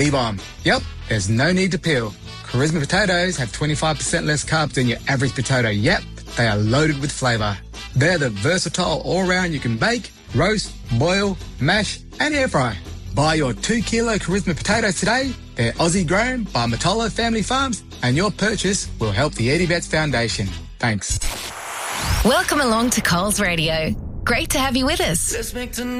bomb. Yep, there's no need to peel. Charisma potatoes have 25% less carbs than your average potato. Yep, they are loaded with flavour. They're the versatile all-round you can bake, roast, boil, mash and air fry. Buy your 2 kilo Charisma potatoes today. They're Aussie grown by Matolo Family Farms and your purchase will help the Eddie Betts Foundation. Thanks. Welcome along to Coles Radio. Great to have you with us. Let's make tonight